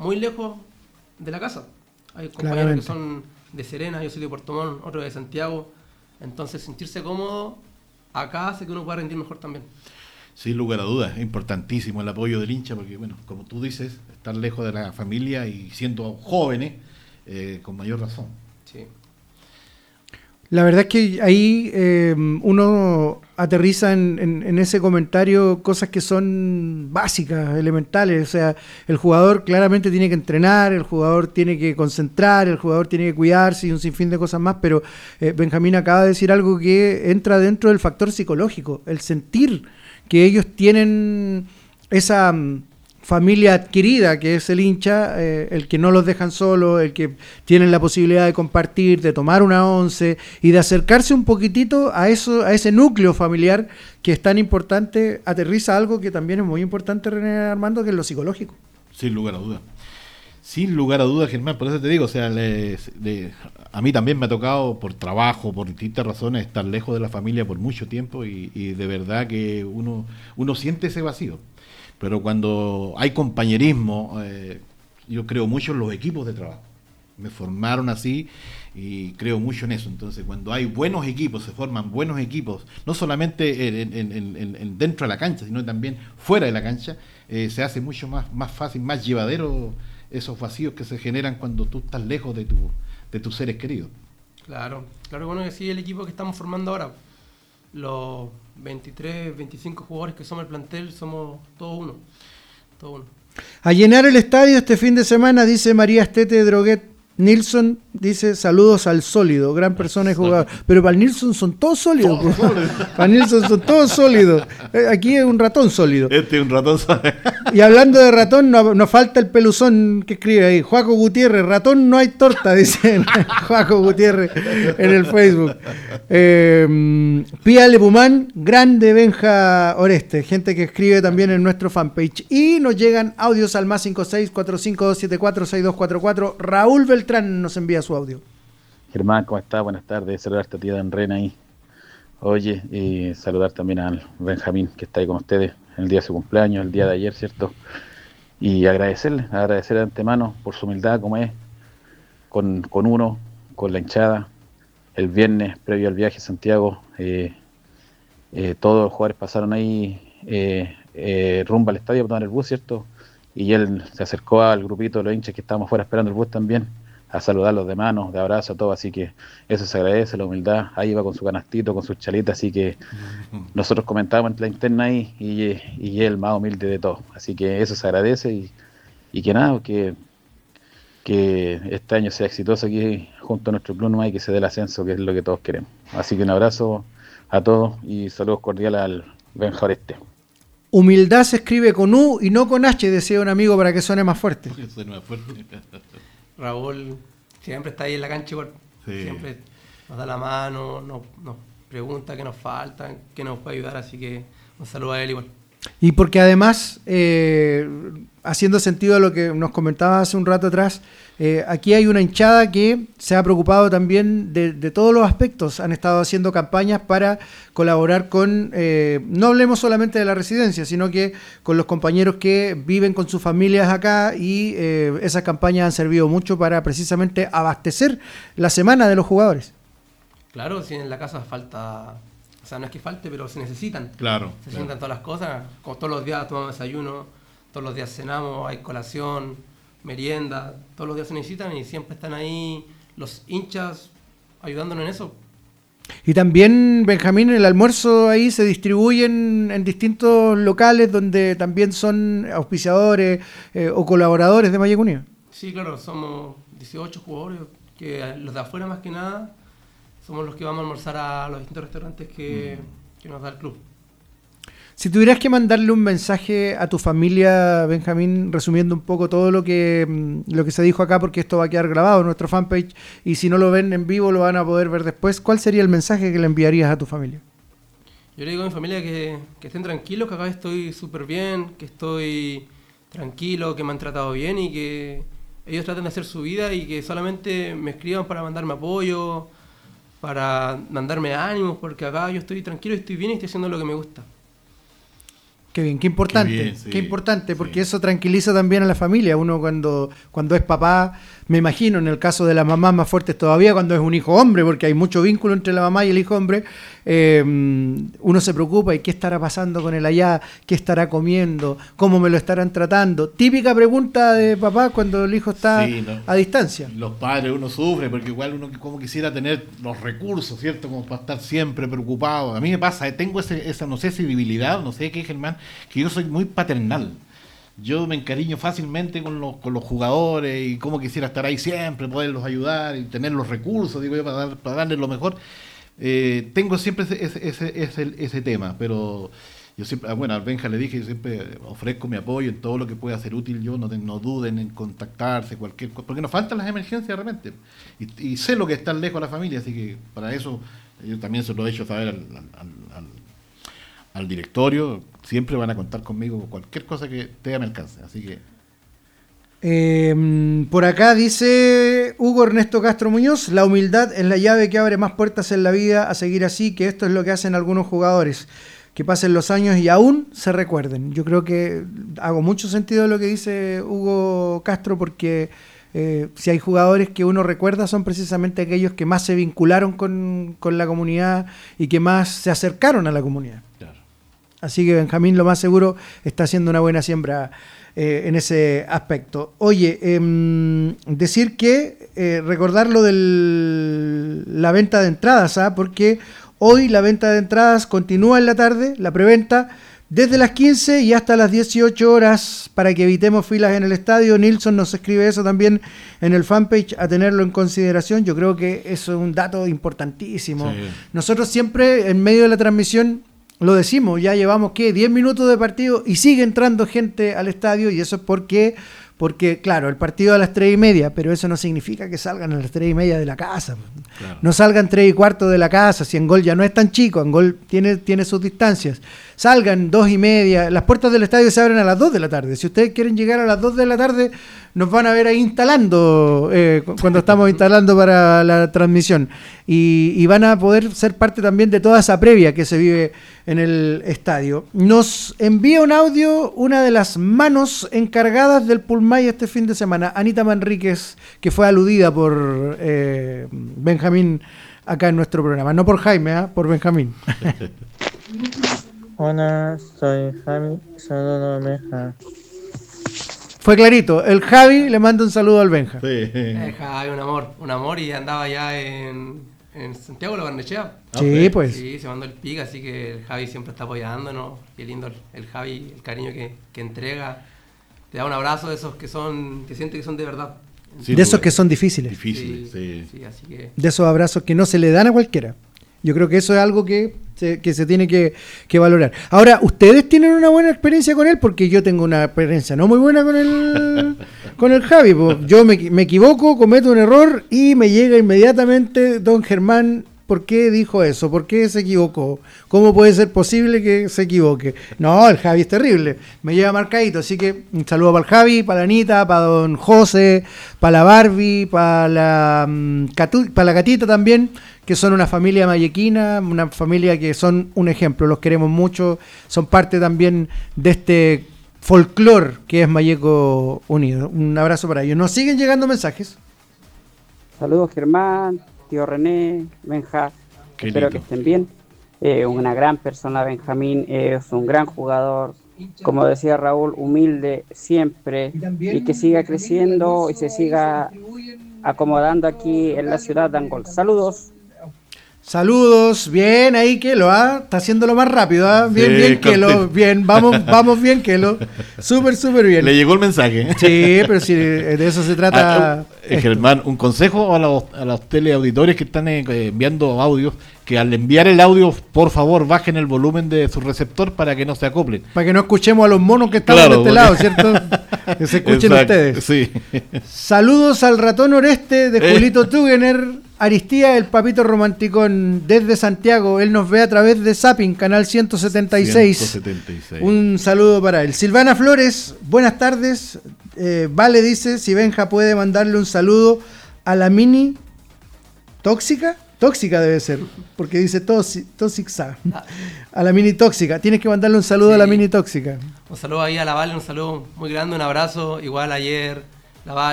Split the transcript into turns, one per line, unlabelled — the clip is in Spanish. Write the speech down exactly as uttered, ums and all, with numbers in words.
muy lejos de la casa. Hay compañeros
Claramente.
que son de Serena, yo soy de Puerto Montt, otro de Santiago. Entonces sentirse cómodo acá hace que uno pueda rendir mejor también.
Sin lugar a dudas, es importantísimo el apoyo del hincha porque, bueno, como tú dices, estar lejos de la familia y siendo jóvenes, eh, con mayor razón.
Sí.
La verdad es que ahí eh, uno aterriza en, en, en ese comentario cosas que son básicas, elementales. O sea, el jugador claramente tiene que entrenar, el jugador tiene que concentrar, el jugador tiene que cuidarse y un sinfín de cosas más, pero eh, Benjamín acaba de decir algo que entra dentro del factor psicológico, el sentir que ellos tienen esa mm, familia adquirida que es el hincha, eh, el que no los dejan solos, el que tienen la posibilidad de compartir, de tomar una once y de acercarse un poquitito a eso, a ese núcleo familiar que es tan importante. Aterriza algo que también es muy importante, René Armando, que es lo psicológico.
Sin lugar a dudas. Sin lugar a dudas, Germán, por eso te digo, o sea, les, de, a mí también me ha tocado por trabajo, por distintas razones, estar lejos de la familia por mucho tiempo y, y de verdad que uno, uno siente ese vacío. Pero cuando hay compañerismo, eh, yo creo mucho en los equipos de trabajo. Me formaron así y creo mucho en eso. Entonces, cuando hay buenos equipos, se forman buenos equipos, no solamente en, en, en, en dentro de la cancha, sino también fuera de la cancha, eh, se hace mucho más, más fácil, más llevadero esos vacíos que se generan cuando tú estás lejos de, tu, de tus seres queridos.
Claro, claro, bueno que sí, el equipo que estamos formando ahora, los veintitrés, veinticinco jugadores que somos el plantel, somos todos uno, todos uno.
A llenar el estadio este fin de semana, dice María Estete Droguet. Nilsson dice saludos al sólido, gran persona y jugador. Pero para el Nilsson son todos sólidos.
Todos sólidos.
Para Nilsson son todos sólidos. Eh, Aquí es un ratón sólido.
Este es un ratón.
Y hablando de ratón, nos no falta el peluzón que escribe ahí. Juaco Gutiérrez, ratón no hay torta, dice Juaco Gutiérrez en el Facebook. Eh, Pía Lepumán, grande Benja Oreste. Gente que escribe también en nuestro fanpage. Y nos llegan audios al más cinco seis cuatro cinco dos siete cuatro seis dos cuatro cuatro. Raúl Beltrán nos envía su audio.
Germán, ¿cómo estás? Buenas tardes. Saludarte a ti, Dan Ren ahí. Oye, y saludar también al Benjamín, que está ahí con ustedes el día de su cumpleaños, el día de ayer, ¿cierto? Y agradecerle, agradecer de antemano por su humildad, como es, con, con uno, con la hinchada. El viernes, previo al viaje a Santiago, eh, eh, todos los jugadores pasaron ahí eh, eh, rumbo al estadio para tomar el bus, ¿cierto? Y él se acercó al grupito de los hinchas que estábamos fuera esperando el bus también, a saludarlos de manos, de abrazo, a todos, así que eso se agradece, la humildad. Ahí va con su canastito, con sus chalitas, así que nosotros comentábamos en la interna ahí y, y él más humilde de todos, así que eso se agradece y, y que nada, que, que este año sea exitoso aquí junto a nuestro club nomás y que se dé el ascenso, que es lo que todos queremos. Así que un abrazo a todos y saludos cordiales al Benja Oreste.
Humildad se escribe con U y no con H, decía un amigo para que suene más fuerte.
Suena más fuerte.
Raúl siempre está ahí en la cancha igual,
Sí.
siempre nos da la mano, nos, nos pregunta qué nos falta, qué nos puede ayudar, así que un saludo a él igual.
Y porque además, eh, haciendo sentido a lo que nos comentaba hace un rato atrás, eh, aquí hay una hinchada que se ha preocupado también de, de todos los aspectos. Han estado haciendo campañas para colaborar con, eh, no hablemos solamente de la residencia, sino que con los compañeros que viven con sus familias acá y eh, esas campañas han servido mucho para precisamente abastecer la semana de los jugadores.
Claro, si en la casa falta, o sea, no es que falte, pero se necesitan.
Claro.
Se
claro.
necesitan todas las cosas, como todos los días tomamos desayuno, todos los días cenamos, hay colación, merienda, todos los días se necesitan y siempre están ahí los hinchas ayudándonos en eso.
Y también, Benjamín, el almuerzo ahí se distribuyen en distintos locales donde también son auspiciadores eh, o colaboradores de Mayeco Unido.
Sí, claro, somos dieciocho jugadores, que los de afuera más que nada somos los que vamos a almorzar a los distintos restaurantes que, mm. que nos da el club.
Si tuvieras que mandarle un mensaje a tu familia, Benjamín, resumiendo un poco todo lo que, lo que se dijo acá, porque esto va a quedar grabado en nuestro fanpage, y si no lo ven en vivo lo van a poder ver después, ¿cuál sería el mensaje que le enviarías a tu familia?
Yo le digo a mi familia que, que estén tranquilos, que acá estoy súper bien, que estoy tranquilo, que me han tratado bien y que ellos traten de hacer su vida y que solamente me escriban para mandarme apoyo, para mandarme ánimos, porque acá yo estoy tranquilo, estoy bien y estoy haciendo lo que me gusta.
Qué bien, qué importante,
Qué bien, sí,
qué importante, porque
sí.
eso tranquiliza también a la familia. Uno cuando, cuando es papá, me imagino, en el caso de las mamás más fuertes todavía, cuando es un hijo hombre, porque hay mucho vínculo entre la mamá y el hijo hombre, eh, uno se preocupa, ¿y qué estará pasando con él allá? ¿Qué estará comiendo? ¿Cómo me lo estarán tratando? Típica pregunta de papá cuando el hijo está
Sí, ¿no?
a distancia.
Los padres, uno sufre porque igual uno como quisiera tener los recursos, ¿cierto? Como para estar siempre preocupado. A mí me pasa, tengo ese, esa, no sé, sensibilidad, no sé qué, Germán, que yo soy muy paternal. Yo me encariño fácilmente con los, con los jugadores y como quisiera estar ahí siempre, poderlos ayudar y tener los recursos, digo yo, para, dar, para darles lo mejor. Eh, tengo siempre ese, ese, ese, ese, ese tema, pero yo siempre, bueno, al Benja le dije, yo siempre ofrezco mi apoyo en todo lo que pueda ser útil yo, no, no duden en contactarse, cualquier cosa, porque nos faltan las emergencias de repente. Y, y sé lo que es estar lejos de la familia, así que para eso yo también se lo he hecho saber al, al, al, al directorio, siempre van a contar conmigo con cualquier cosa que esté a mi alcance, así que...
Eh, por acá dice Hugo Ernesto Castro Muñoz, la humildad es la llave que abre más puertas en la vida, a seguir así, que esto es lo que hacen algunos jugadores, que pasen los años y aún se recuerden. Yo creo que hago mucho sentido lo que dice Hugo Castro, porque eh, si hay jugadores que uno recuerda son precisamente aquellos que más se vincularon con, con la comunidad y que más se acercaron a la comunidad.
Claro.
Así que Benjamín lo más seguro está haciendo una buena siembra eh, en ese aspecto. Oye, eh, decir que eh, recordar lo de la venta de entradas, ¿ah? Porque hoy la venta de entradas continúa en la tarde, la preventa, desde las quince y hasta las dieciocho horas para que evitemos filas en el estadio. Nilsson nos escribe eso también en el fanpage, a tenerlo en consideración. Yo creo que eso es un dato importantísimo.
Sí.
Nosotros siempre en medio de la transmisión lo decimos, ya llevamos, ¿qué? diez minutos de partido y sigue entrando gente al estadio, y eso es porque, porque claro, el partido a las tres y media, pero eso no significa que salgan a las tres y media de la casa.
Claro.
No salgan tres y cuarto de la casa, si Angol ya no es tan chico, Angol tiene, tiene sus distancias. Salgan dos y media, las puertas del estadio se abren a las dos de la tarde. Si ustedes quieren llegar a las dos de la tarde, nos van a ver ahí instalando, eh, cuando estamos instalando para la transmisión. Y, y van a poder ser parte también de toda esa previa que se vive en el estadio. Nos envía un audio una de las manos encargadas del Pulmay este fin de semana, Anita Manríquez, que fue aludida por eh, Benjamín acá en nuestro programa. No por Jaime, ¿eh? Por Benjamín.
Hola, soy Javi, saludo a Benja.
Fue clarito, el Javi le manda un saludo al Benja.
Sí.
Eh, Javi, un amor, un amor, y andaba ya en, en Santiago, la Barnechea.
Sí, pues.
Sí, se mandó el pic, así que el Javi siempre está apoyándonos. Qué lindo el, el Javi, el cariño que, que entrega. Te da un abrazo de esos que son, que siente que son de verdad.
Sí,
De esos
pues,
que son difíciles.
difíciles, sí.
sí, así que...
De esos abrazos que no se le dan a cualquiera. Yo creo que eso es algo que se, que se tiene que, que valorar. Ahora, ¿ustedes tienen una buena experiencia con él? Porque yo tengo una experiencia no muy buena con el, con el Javi. Po. Yo me, me equivoco, cometo un error y me llega inmediatamente don Germán. ¿Por qué dijo eso? ¿Por qué se equivocó? ¿Cómo puede ser posible que se equivoque? No, el Javi es terrible. Me lleva marcadito. Así que un saludo para el Javi, para la Anita, para don José, para la Barbie, para la, um, Catu, para la Gatita también, que son una familia mayequina, una familia que son un ejemplo. Los queremos mucho. Son parte también de este folclore que es Mayeco Unido. Un abrazo para ellos. Nos siguen llegando mensajes.
Saludos, Germán, tío René, Benja,
Qué
espero
lindo.
que estén bien. Eh, una gran persona, Benjamín, es un gran jugador, como decía Raúl, humilde siempre, y que siga creciendo y se siga acomodando aquí en la ciudad de Angol. Saludos.
Saludos, bien ahí Kelo, ¿ah? Está haciéndolo más rápido, ¿ah? Bien,
Sí,
bien Kelo,
contento.
bien, vamos, vamos bien Kelo, súper, súper bien.
Le llegó el mensaje.
Sí, pero si de eso se trata.
Ah, eh,
esto.
Germán, un consejo a los, a los teleauditores que están eh, enviando audios, que al enviar el audio, por favor, bajen el volumen de su receptor para que no se acoplen.
Para que no escuchemos a los monos que están
Claro,
de este
porque-
lado, ¿cierto? Que se escuchen
Exacto,
ustedes.
Sí.
Saludos al ratón oreste de
Eh.
Julito Tugener, Aristía, el papito romanticón, desde Santiago. Él nos ve a través de Zapping, canal ciento setenta y seis.
ciento setenta y seis.
Un saludo para él. Silvana Flores, buenas tardes. Eh, vale, dice, si Benja puede mandarle un saludo a la mini tóxica. Tóxica debe ser, porque dice tóxi- tóxica. A la mini tóxica. Tienes que mandarle un saludo
Sí.
a la mini tóxica.
Un saludo ahí a la Vale, un saludo muy grande, un abrazo. Igual ayer, la Vale.